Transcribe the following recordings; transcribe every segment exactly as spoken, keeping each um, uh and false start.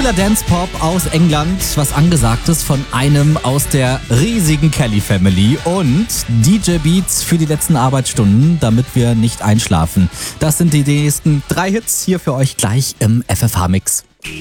Cooler Dance-Pop aus England, was Angesagtes von einem aus der riesigen Kelly Family und D J Beats für die letzten Arbeitsstunden, damit wir nicht einschlafen. Das sind die nächsten drei Hits hier für euch gleich im F F H-Mix.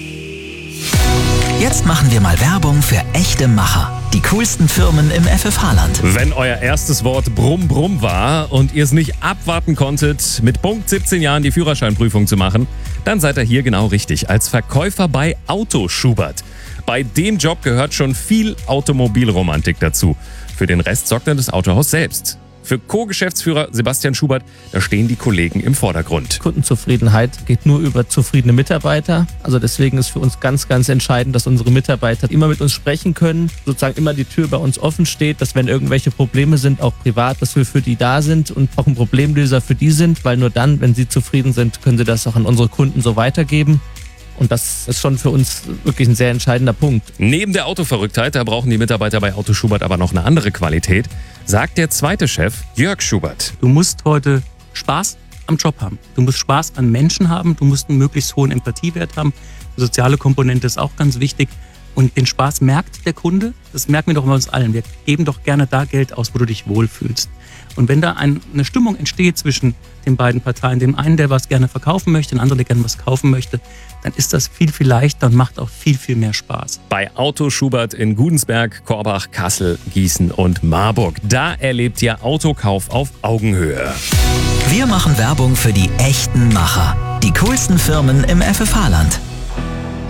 Jetzt machen wir mal Werbung für echte Macher. Die coolsten Firmen im F F H-Land. Wenn euer erstes Wort Brumm Brumm war und ihr es nicht abwarten konntet, mit Punkt siebzehn Jahren die Führerscheinprüfung zu machen, dann seid ihr hier genau richtig. Als Verkäufer bei Auto Schubert. Bei dem Job gehört schon viel Automobilromantik dazu. Für den Rest sorgt dann das Autohaus selbst. Für Co-Geschäftsführer Sebastian Schubert, da stehen die Kollegen im Vordergrund. Kundenzufriedenheit geht nur über zufriedene Mitarbeiter. Also deswegen ist für uns ganz, ganz entscheidend, dass unsere Mitarbeiter immer mit uns sprechen können, sozusagen immer die Tür bei uns offen steht, dass wenn irgendwelche Probleme sind, auch privat, dass wir für die da sind und auch ein Problemlöser für die sind, weil nur dann, wenn sie zufrieden sind, können sie das auch an unsere Kunden so weitergeben. Und das ist schon für uns wirklich ein sehr entscheidender Punkt. Neben der Autoverrücktheit, da brauchen die Mitarbeiter bei Auto Schubert aber noch eine andere Qualität, sagt der zweite Chef, Jörg Schubert. Du musst heute Spaß am Job haben. Du musst Spaß an Menschen haben. Du musst einen möglichst hohen Empathiewert haben. Die soziale Komponente ist auch ganz wichtig. Und den Spaß merkt der Kunde. Das merken wir doch bei uns allen. Wir geben doch gerne da Geld aus, wo du dich wohlfühlst. Und wenn da ein, eine Stimmung entsteht zwischen den beiden Parteien, dem einen, der was gerne verkaufen möchte, dem anderen, der gerne was kaufen möchte, dann ist das viel, viel leichter und macht auch viel, viel mehr Spaß. Bei Auto Schubert in Gudensberg, Korbach, Kassel, Gießen und Marburg. Da erlebt ihr Autokauf auf Augenhöhe. Wir machen Werbung für die echten Macher. Die coolsten Firmen im F F H-Land.